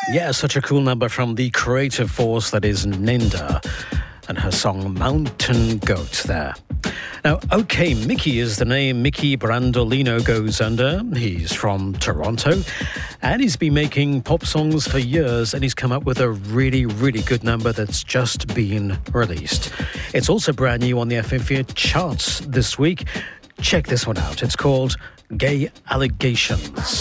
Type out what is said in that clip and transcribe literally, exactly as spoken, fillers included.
Yeah, such a cool number from the creative force that is Ninda and her song Mountain Goat there. Now, OK Mickey is the name Mickey Brandolino goes under. He's from Toronto and he's been making pop songs for years, and he's come up with a really, really good number that's just been released. It's also brand new on the F M four charts this week. Check this one out. It's called Gay Allegations.